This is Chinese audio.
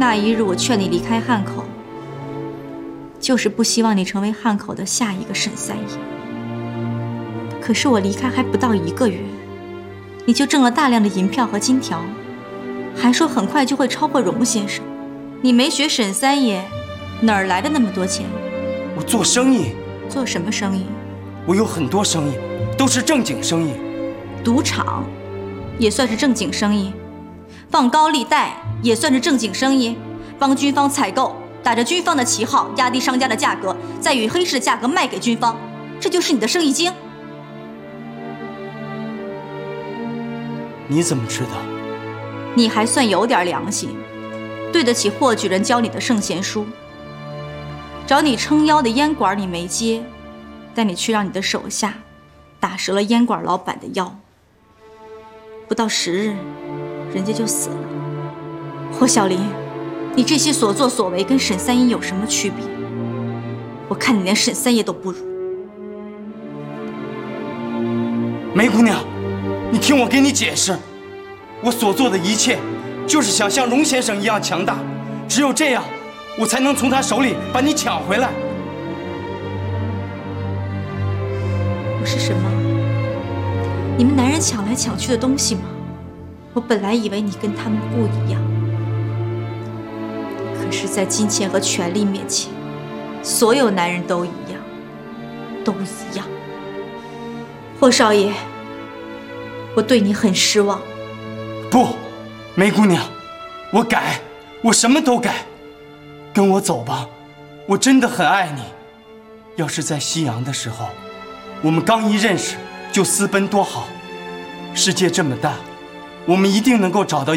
那一日我劝你离开汉口，就是不希望你成为汉口的下一个沈三爷。可是我离开还不到1个月，你就挣了大量的银票和金条，还说很快就会超过荣先生。你没学沈三爷，哪儿来的那么多钱？ 我做生意。 做什么生意？ 我有很多生意，都是正经生意。 赌场也算是正经生意，放高利贷也算是正经生意，帮军方采购，打着军方的旗号压低商家的价格，再以黑市的价格卖给军方，这就是你的生意经。 你怎么知道？ 你还算有点良心，对得起霍举人教你的圣贤书。找你撑腰的烟管你没接，但你却让你的手下打折了烟馆老板的腰，不到10日，人家就死了。霍小林，你这些所作所为跟沈三爷有什么区别？我看你连沈三爷都不如。 梅姑娘，你听我给你解释，我所做的一切，就是想像荣先生一样强大，只有这样，我才能从他手里把你抢回来。 我是什么？你们男人抢来抢去的东西吗？我本来以为你跟他们不一样，可是，在金钱和权力面前，所有男人都一样，都一样。霍少爷，我对你很失望。 不，梅姑娘，我改，我什么都改。跟我走吧，我真的很爱你。要是在西洋的时候，我们刚一认识就私奔多好。世界这么大，我们一定能够找到